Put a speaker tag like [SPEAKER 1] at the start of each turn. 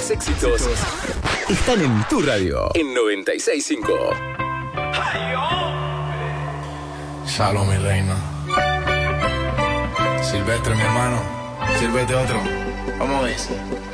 [SPEAKER 1] mayores éxitos están en tu radio, en 96.5.
[SPEAKER 2] Shalom, mi reina. Silvestre, mi hermano. Sírvete otro. Vamos a ver.